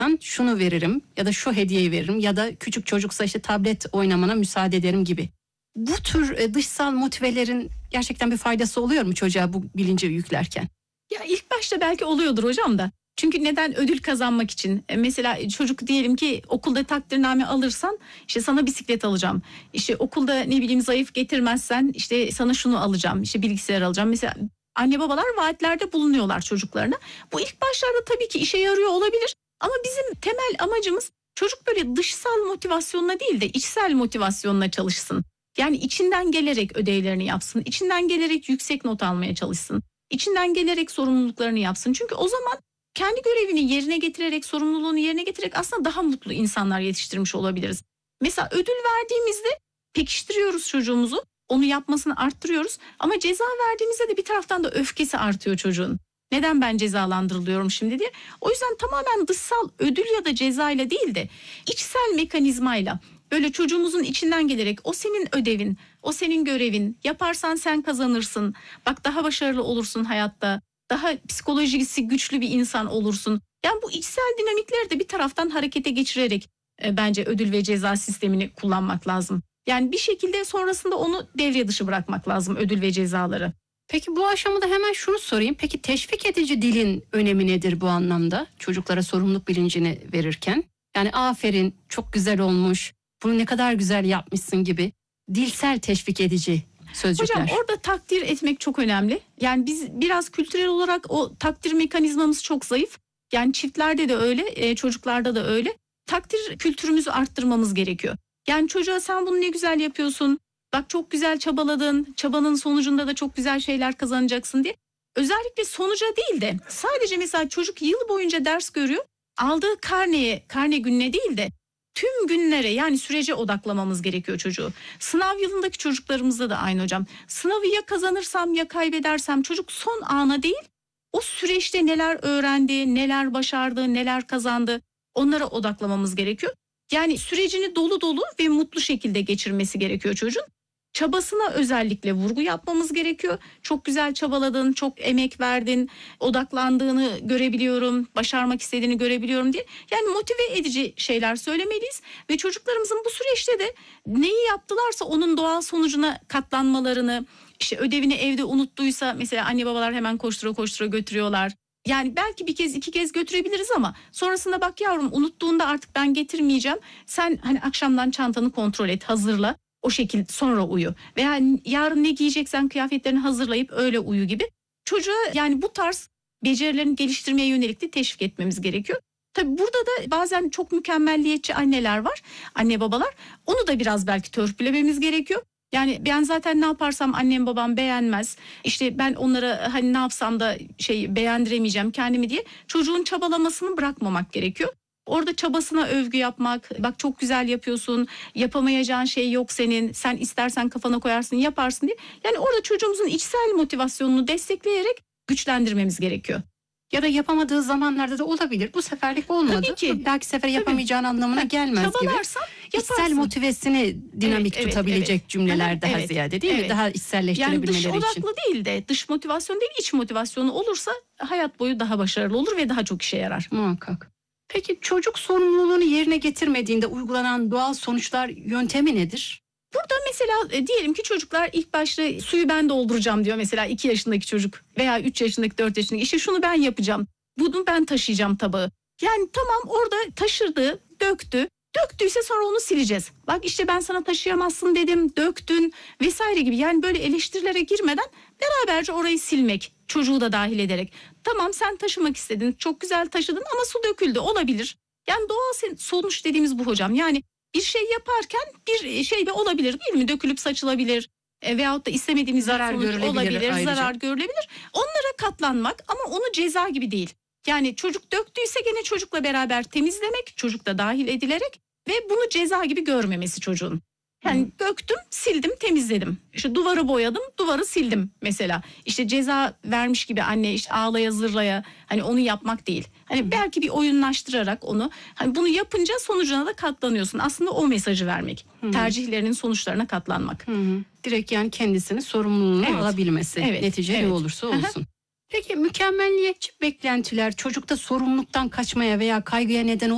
şunu veririm ya da şu hediyeyi veririm ya da küçük çocuksa işte tablet oynamana müsaade ederim gibi. Bu tür dışsal motivelerin gerçekten bir faydası oluyor mu çocuğa bu bilinci yüklerken? Ya ilk başta belki oluyordur hocam da. Çünkü neden? Ödül kazanmak için. Mesela çocuk diyelim ki okulda takdirname alırsan işte sana bisiklet alacağım. İşte okulda ne bileyim zayıf getirmezsen işte sana şunu alacağım. İşte bilgisayar alacağım. Mesela anne babalar vaatlerde bulunuyorlar çocuklarına. Bu ilk başlarda tabii ki işe yarıyor olabilir. Ama bizim temel amacımız çocuk böyle dışsal motivasyonla değil de içsel motivasyonla çalışsın. Yani içinden gelerek ödevlerini yapsın. İçinden gelerek yüksek not almaya çalışsın. İçinden gelerek sorumluluklarını yapsın. Çünkü o zaman kendi görevini yerine getirerek, sorumluluğunu yerine getirerek aslında daha mutlu insanlar yetiştirmiş olabiliriz. Mesela ödül verdiğimizde pekiştiriyoruz çocuğumuzu, onu yapmasını arttırıyoruz. Ama ceza verdiğimizde de bir taraftan da öfkesi artıyor çocuğun. Neden ben cezalandırılıyorum şimdi diye. O yüzden tamamen dışsal ödül ya da cezayla değil de içsel mekanizmayla böyle çocuğumuzun içinden gelerek o senin ödevin, o senin görevin, yaparsan sen kazanırsın. Bak daha başarılı olursun hayatta. Daha psikolojisi güçlü bir insan olursun. Yani bu içsel dinamikleri de bir taraftan harekete geçirerek bence ödül ve ceza sistemini kullanmak lazım. Yani bir şekilde sonrasında onu devre dışı bırakmak lazım ödül ve cezaları. Peki bu aşamada hemen şunu sorayım. Peki teşvik edici dilin önemi nedir bu anlamda? Çocuklara sorumluluk bilincini verirken. Yani aferin, çok güzel olmuş, bunu ne kadar güzel yapmışsın gibi dilsel teşvik edici sözcükler. Hocam orada takdir etmek çok önemli. Yani biz biraz kültürel olarak o takdir mekanizmamız çok zayıf. Yani çiftlerde de öyle, çocuklarda da öyle. Takdir kültürümüzü arttırmamız gerekiyor. Yani çocuğa sen bunu ne güzel yapıyorsun. Bak çok güzel çabaladın. Çabanın sonucunda da çok güzel şeyler kazanacaksın diye. Özellikle sonuca değil de sadece mesela çocuk yıl boyunca ders görüyor. Aldığı karne gününe değil de tüm günlere yani sürece odaklamamız gerekiyor çocuğu. Sınav yılındaki çocuklarımızda da aynı hocam. Sınavı ya kazanırsam ya kaybedersem çocuk son ana değil o süreçte neler öğrendi, neler başardı, neler kazandı onlara odaklamamız gerekiyor. Yani sürecini dolu dolu ve mutlu şekilde geçirmesi gerekiyor çocuğun. Çabasına özellikle vurgu yapmamız gerekiyor. Çok güzel çabaladın, çok emek verdin, odaklandığını görebiliyorum, başarmak istediğini görebiliyorum diye. Yani motive edici şeyler söylemeliyiz ve çocuklarımızın bu süreçte de neyi yaptılarsa onun doğal sonucuna katlanmalarını, işte ödevini evde unuttuysa mesela anne babalar hemen koştura koştura götürüyorlar. Yani belki bir kez iki kez götürebiliriz ama sonrasında bak yavrum unuttuğunda artık ben getirmeyeceğim. Sen hani akşamdan çantanı kontrol et, hazırla. O şekilde sonra uyu veya yarın ne giyeceksen kıyafetlerini hazırlayıp öyle uyu gibi. Çocuğa yani bu tarz becerilerini geliştirmeye yönelik de teşvik etmemiz gerekiyor. Tabii burada da bazen çok mükemmelliyetçi anneler var, anne babalar. Onu da biraz belki törpülememiz gerekiyor. Yani ben zaten ne yaparsam annem babam beğenmez. İşte ben onlara hani ne yapsam da beğendiremeyeceğim kendimi diye çocuğun çabalamasını bırakmamak gerekiyor. Orada çabasına övgü yapmak, bak çok güzel yapıyorsun, yapamayacağın şey yok senin, sen istersen kafana koyarsın yaparsın diye. Yani orada çocuğumuzun içsel motivasyonunu destekleyerek güçlendirmemiz gerekiyor. Ya da yapamadığı zamanlarda da olabilir. Bu seferlik olmadı. Tabii ki. Belki sefer yapamayacağın anlamına gelmez gibi. Çabalarsan yaparsın. İçsel motivesini dinamik tutabilecek cümleler daha ziyade değil mi? Daha içselleştirebilmeleri yani dış için. odaklı değil de dış motivasyon değil iç motivasyonu olursa hayat boyu daha başarılı olur ve daha çok işe yarar. Muhakkak. Peki çocuk sorumluluğunu yerine getirmediğinde uygulanan doğal sonuçlar yöntemi nedir? Burada mesela diyelim ki çocuklar ilk başta suyu ben dolduracağım diyor mesela 2 yaşındaki çocuk veya 3 yaşındaki 4 yaşındaki işte şunu ben yapacağım. Bunu ben taşıyacağım tabağı. Yani tamam orada taşırdı, döktü. Döktüyse sonra onu sileceğiz. Bak işte ben sana taşıyamazsın dedim, döktün vesaire gibi. Yani böyle eleştirilere girmeden beraberce orayı silmek, çocuğu da dahil ederek. Tamam sen taşımak istedin, çok güzel taşıdın ama su döküldü olabilir. Yani doğal sonuç dediğimiz bu hocam. Yani bir şey yaparken bir şey de olabilir değil mi? Dökülüp saçılabilir veyahut da istemediğimiz Zarar sonuç görülebilir olabilir, ayrıca. zarar görülebilir. Onlara katlanmak ama onu ceza gibi değil. Yani çocuk döktüyse gene çocukla beraber temizlemek, çocuk da dahil edilerek ve bunu ceza gibi görmemesi çocuğun. Yani döktüm, sildim, temizledim. İşte duvarı boyadım, duvarı sildim mesela. İşte ceza vermiş gibi anne işte ağlaya zırlaya hani onu yapmak değil. Hani belki bir oyunlaştırarak onu hani bunu yapınca sonucuna da katlanıyorsun. Aslında o mesajı vermek. Tercihlerinin sonuçlarına katlanmak. Direkt yani kendisinin sorumluluğunu alabilmesi. Evet, Netice ne olursa olsun. Peki mükemmelliyetçi beklentiler çocukta sorumluluktan kaçmaya veya kaygıya neden